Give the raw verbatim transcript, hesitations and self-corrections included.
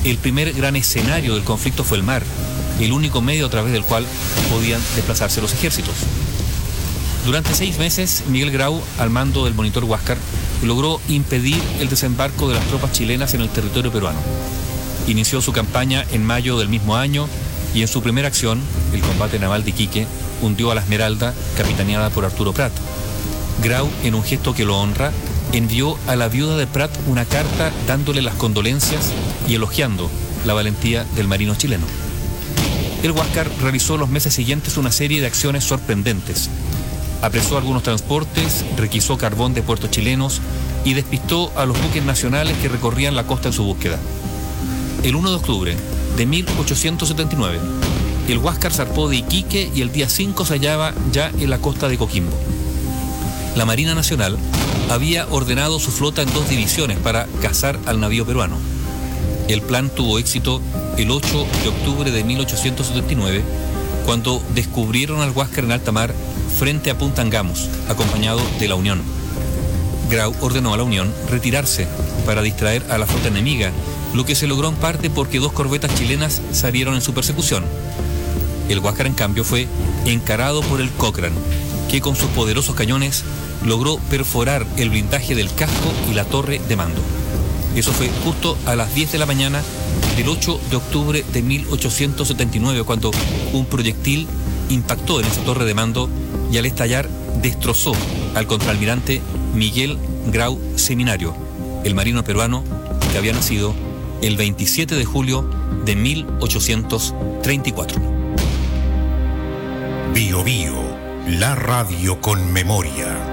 el primer gran escenario del conflicto fue el mar, el único medio a través del cual podían desplazarse los ejércitos. Durante seis meses, Miguel Grau, al mando del monitor Huáscar, logró impedir el desembarco de las tropas chilenas en el territorio peruano. Inició su campaña en mayo del mismo año y en su primera acción, el combate naval de Iquique, hundió a la Esmeralda, capitaneada por Arturo Prat. Grau, en un gesto que lo honra, envió a la viuda de Prat una carta dándole las condolencias y elogiando la valentía del marino chileno. El Huáscar realizó los meses siguientes una serie de acciones sorprendentes. Apresó algunos transportes, requisó carbón de puertos chilenos y despistó a los buques nacionales que recorrían la costa en su búsqueda. El primero de octubre de mil ochocientos setenta y nueve, el Huáscar zarpó de Iquique y el día cinco se hallaba ya en la costa de Coquimbo. La Marina Nacional había ordenado su flota en dos divisiones para cazar al navío peruano. El plan tuvo éxito el ocho de octubre de mil ochocientos setenta y nueve, cuando descubrieron al Huáscar en alta mar frente a Punta Angamos, acompañado de la Unión. Grau ordenó a la Unión retirarse para distraer a la flota enemiga, lo que se logró en parte porque dos corbetas chilenas salieron en su persecución. El Huáscar, en cambio, fue encarado por el Cochrane, que con sus poderosos cañones logró perforar el blindaje del casco y la torre de mando. Eso fue justo a las diez de la mañana del ocho de octubre de mil ochocientos setenta y nueve, cuando un proyectil impactó en esa torre de mando y al estallar destrozó al contraalmirante Miguel Grau Seminario, el marino peruano que había nacido el veintisiete de julio de mil ochocientos treinta y cuatro. Bio Bio, la radio con memoria.